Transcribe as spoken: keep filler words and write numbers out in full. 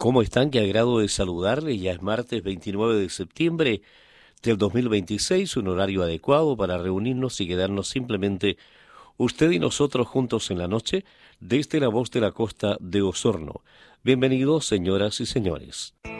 ¿Cómo están? Qué agrado de saludarles. Ya es martes veintinueve de septiembre del dos mil veintiséis, un horario adecuado para reunirnos y quedarnos simplemente usted y nosotros juntos en la noche desde la voz de la costa de Osorno. Bienvenidos, señoras y señores.